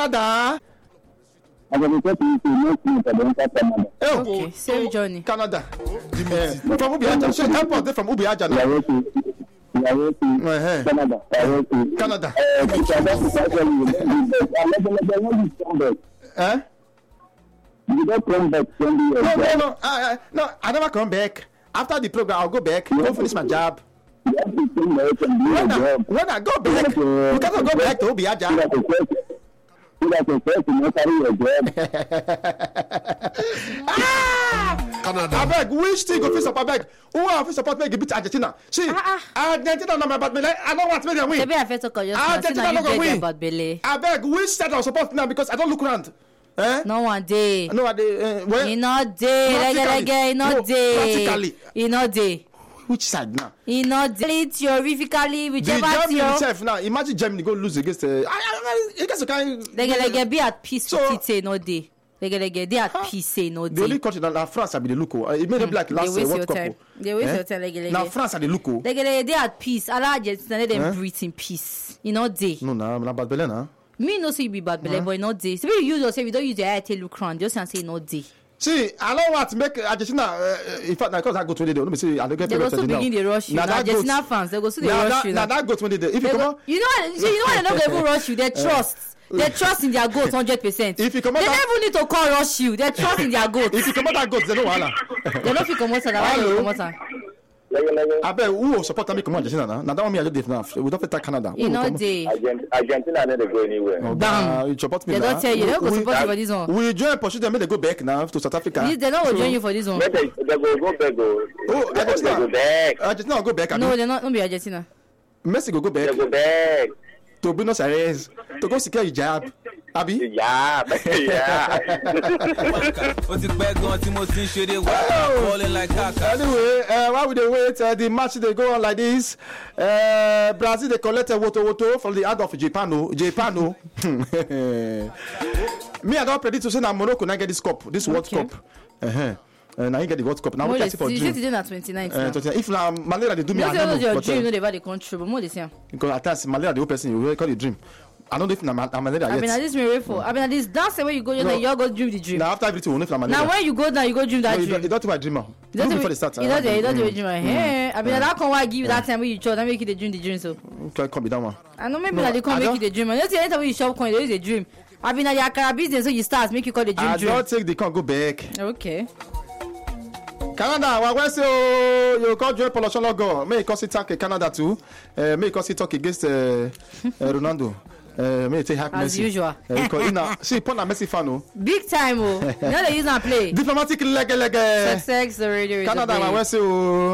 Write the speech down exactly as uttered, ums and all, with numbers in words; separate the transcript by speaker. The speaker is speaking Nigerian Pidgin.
Speaker 1: Canada.
Speaker 2: I'm going to take you to next month and then Canada.
Speaker 1: Oh,
Speaker 3: Okay, same journey.
Speaker 1: Canada. Uh, from Ubiaja. So airport there from Ubiaja
Speaker 2: We are
Speaker 1: now.
Speaker 2: waiting. We are waiting.
Speaker 1: Uh-huh.
Speaker 2: Canada. We are waiting.
Speaker 1: Canada.
Speaker 2: Uh, but I don't actually, I let them know when you come back.
Speaker 1: Eh?
Speaker 2: You don't come back from the
Speaker 1: No, no, no. Uh, uh, no, I never come back. After the program, I'll go back. Go finish my job.
Speaker 2: You have to come back and do
Speaker 1: When
Speaker 2: your
Speaker 1: I,
Speaker 2: job.
Speaker 1: when I go back, you cannot go back to
Speaker 2: You
Speaker 1: Ubiaja.
Speaker 2: have to first, you have to first not carry your job.
Speaker 1: Ah!
Speaker 4: Canada.
Speaker 1: I beg, which thing go fit support beg? Who want fit support make beat Argentina? See, Argentina no bad belle. I don't want make them win.
Speaker 3: Maybe I feel so conscious
Speaker 1: Ah,
Speaker 3: now. See,
Speaker 1: Argentina
Speaker 3: now
Speaker 1: no
Speaker 3: you
Speaker 1: go
Speaker 3: get
Speaker 1: win.
Speaker 3: there about Bele.
Speaker 1: I beg, which side I support now because I don't look around. Eh?
Speaker 3: No one day.
Speaker 1: No, I dey. Uh, well,
Speaker 3: He not day. Lege
Speaker 1: Practically.
Speaker 3: lege. He
Speaker 1: No,
Speaker 3: not day.
Speaker 1: practically.
Speaker 3: He not day.
Speaker 1: which side now?
Speaker 3: He not day. Theoretically,
Speaker 1: The
Speaker 3: whichever
Speaker 1: Germany
Speaker 3: theo.
Speaker 1: itself now. Imagine Germany go lose against. Uh, I, I, against the kind.
Speaker 3: Lege lege be at peace
Speaker 1: So-
Speaker 3: with it. Say no day. Lege lege they at peace. Say no
Speaker 1: The only
Speaker 3: day.
Speaker 1: country that na France I be the look. oh. It made them like
Speaker 3: They
Speaker 1: last uh,
Speaker 3: waste your
Speaker 1: World Cup.
Speaker 3: time.
Speaker 1: oh.
Speaker 3: They waste
Speaker 1: Eh?
Speaker 3: your time. Lege lege.
Speaker 1: Now France are the look. oh.
Speaker 3: Lege lege they at peace. Allah just let them
Speaker 1: Eh?
Speaker 3: breathe in peace. You know day.
Speaker 1: No, na na bad belle na.
Speaker 3: Me no say you be bad belle, but no day. So when you use yourself, you don't use your eye to look around. Just say no day.
Speaker 1: See, I don't want to make Argentina. Uh, in fact, because I go twenty days. Let me see. I don't get
Speaker 3: They go still begin the rush you.
Speaker 1: Now
Speaker 3: Now
Speaker 1: that
Speaker 3: Argentina
Speaker 1: goes-
Speaker 3: fans, they go still the
Speaker 1: Now
Speaker 3: rush
Speaker 1: that,
Speaker 3: you.
Speaker 1: now
Speaker 3: now.
Speaker 1: that go twenty days. If
Speaker 3: They
Speaker 1: you come
Speaker 3: go,
Speaker 1: on,
Speaker 3: you know what? See, you know why they not going to rush you? They trust. They trust in their goals hundred percent.
Speaker 1: If you come
Speaker 3: they
Speaker 1: out
Speaker 3: don't
Speaker 1: that-
Speaker 3: even need to call rush you. They trust in their goals.
Speaker 1: if you come on that goes, they know wahala.
Speaker 3: They don't feel come out. Why
Speaker 1: Hello?
Speaker 3: they come out?
Speaker 1: I bet who will support me come on Argentina now. Now that one me I just now. We don't fit Canada.
Speaker 3: You know they.
Speaker 2: Argent- Argentina never go anywhere.
Speaker 1: Oh,
Speaker 3: Bam.
Speaker 1: uh, you support me
Speaker 3: They
Speaker 1: now.
Speaker 3: don't tell you. They don't go
Speaker 1: We-
Speaker 3: support you for this one.
Speaker 1: We join pursue them. Make they go back now to South Africa.
Speaker 3: This- They don't go join you for this one.
Speaker 2: Where they, they go go back go.
Speaker 1: Oh,
Speaker 2: they,
Speaker 1: Argentina.
Speaker 2: they go back.
Speaker 1: Argentina will go back.
Speaker 3: No,
Speaker 1: abi?
Speaker 3: they're not. Don't be Argentina.
Speaker 1: Messi go go
Speaker 2: They
Speaker 1: back
Speaker 2: go back.
Speaker 1: to Buenos Aires to go secure hijab. Abi.
Speaker 2: Yeah, yeah.
Speaker 5: ó ti pẹ́ gan tí mo ti ń ṣeré wá calling like kaka.
Speaker 1: Anyway, uh, while we dey wait, uh, the match dey go on like this. Uh, Brazil dey collect a woto woto from the hand of Japan. oh, Japan. oh. Me, I don predict to say na Morocco na get this cup, this World
Speaker 3: Okay.
Speaker 1: Cup. Uh-huh. Uh, na him get the World Cup. Now we
Speaker 3: More
Speaker 1: can
Speaker 3: they
Speaker 1: see for
Speaker 3: see
Speaker 1: dream.
Speaker 3: today na twenty-ninth.
Speaker 1: Uh, to- if na malaria dey do me,
Speaker 3: You
Speaker 1: I
Speaker 3: say
Speaker 1: don't
Speaker 3: those
Speaker 1: know.
Speaker 3: your
Speaker 1: But,
Speaker 3: dream,
Speaker 1: uh,
Speaker 3: no, they buy the country, but more they say.
Speaker 1: because at times malaria the whole person you call it dream. I don't know if na ma- na malaria
Speaker 3: I mean, at
Speaker 1: yet.
Speaker 3: this miracle. I mean, at this dance where you go, you
Speaker 1: No.
Speaker 3: know, you all go dream the dream.
Speaker 1: Na after everything we know if na malaria.
Speaker 3: Now when you go down, you go dream
Speaker 1: No,
Speaker 3: that
Speaker 1: you
Speaker 3: dream.
Speaker 1: don't- you don't think I dream am.
Speaker 3: You don't
Speaker 1: Even
Speaker 3: do
Speaker 1: before
Speaker 3: it-
Speaker 1: they start.
Speaker 3: You don't do it, you don't do
Speaker 1: mm,
Speaker 3: it, dream. Hey, I mean, that can why I give you that time when you chop, that make you the dream the dream. So
Speaker 1: Okay, come be that one.
Speaker 3: I know maybe
Speaker 1: No,
Speaker 3: like they come
Speaker 1: I
Speaker 3: make
Speaker 1: don't-
Speaker 3: you the dream. I don't see anytime when you shop coin, there is a dream. I mean, at your akara business, so you start make you call the dream
Speaker 1: I
Speaker 3: dream.
Speaker 1: don't take the con go back.
Speaker 3: Okay.
Speaker 1: Canada, wa wẹ́ sí o, you call join Paul Osologo, may he cause talk Canada too, uh, may he cause talk against uh, uh, Ronaldo, uh, may he take hack
Speaker 3: As
Speaker 1: Messi.
Speaker 3: usual.
Speaker 1: Uh, because, you know, see, Paul na Messi fan o.
Speaker 3: Big time, oh. You know they use and play.
Speaker 1: Diplomatic lege lege.
Speaker 3: Sex, the radio is a
Speaker 1: Canada, wa
Speaker 3: play.
Speaker 1: wẹ́ sí o.